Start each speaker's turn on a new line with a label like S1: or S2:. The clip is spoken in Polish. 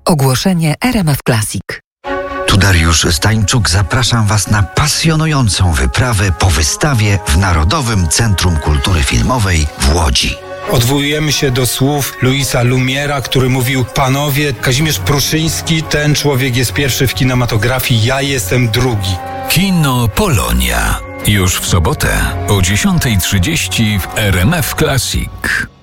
S1: Ogłoszenie RMF Classic.
S2: Tu Dariusz Stańczuk, zapraszam Was na pasjonującą wyprawę po wystawie w Narodowym Centrum Kultury Filmowej w Łodzi.
S3: Odwołujemy się do słów Louisa Lumière'a, który mówił: panowie, Kazimierz Pruszyński, ten człowiek jest pierwszy w kinematografii, ja jestem drugi.
S4: Kino Polonia. Już w sobotę o 10:30 w RMF Classic.